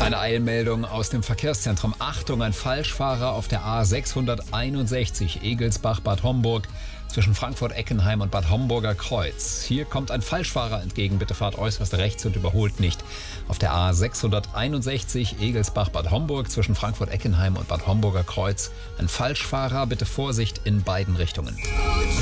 Eine Eilmeldung aus dem Verkehrszentrum. Achtung, ein Falschfahrer auf der A661 Egelsbach-Bad Homburg zwischen Frankfurt-Eckenheim und Bad Homburger Kreuz. Hier kommt ein Falschfahrer entgegen. Bitte fahrt äußerst rechts und überholt nicht. Auf der A661 Egelsbach-Bad Homburg zwischen Frankfurt-Eckenheim und Bad Homburger Kreuz. Ein Falschfahrer, bitte Vorsicht in beiden Richtungen.